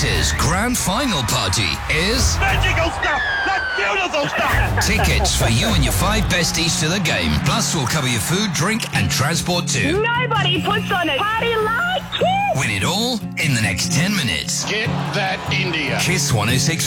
Kiss's grand final party is... magical stuff! That's beautiful stuff! Tickets for you and your 5 besties to the game. Plus, we'll cover your food, drink and transport too. Nobody puts on a party like Kiss! Win it all in the next 10 minutes. Get that India. Kiss 106.